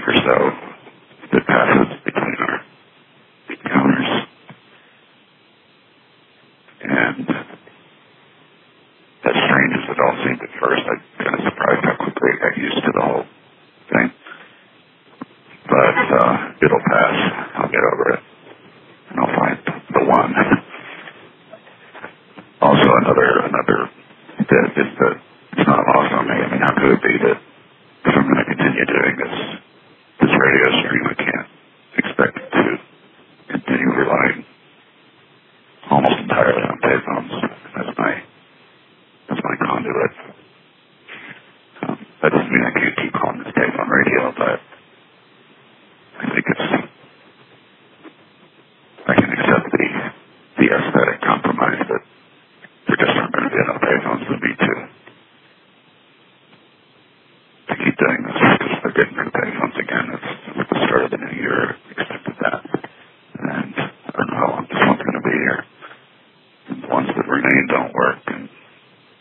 or so that passes between our encounters. And as strange as it all seemed at first, I'm kind of surprised how quickly I got used to the whole thing. But it'll pass. I'll get over it. And I'll find the one. Also, another bit is that it's not lost on me. I mean, how could it be that if I'm going to continue doing this radio stream, I can't expect to continue relying almost entirely on payphones as my conduit. That doesn't mean I can't keep calling this payphone radio, but I think I can accept the aesthetic compromise that there just aren't going to be enough payphones for me to keep doing this, because they're getting rid of payphones again. It's at the start of the new year, expect